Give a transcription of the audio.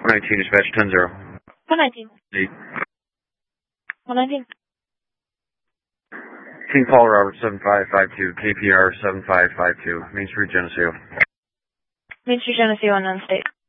119, dispatch 10-0. 119. 8. 119. King Paul Robert 7552, KPR 7552, Main Street, Geneseo. Main Street, Geneseo, unknown state.